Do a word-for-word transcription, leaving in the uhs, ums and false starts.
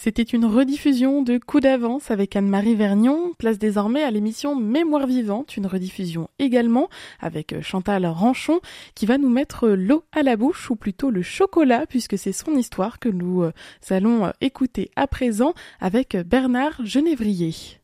C'était une rediffusion de Coup d'avance avec Anne-Marie Vergnon. Place désormais à l'émission Mémoire vivante, une rediffusion également avec Chantal Ranchon qui va nous mettre l'eau à la bouche, ou plutôt le chocolat, puisque c'est son histoire que nous allons écouter à présent avec Bernard Genévrier.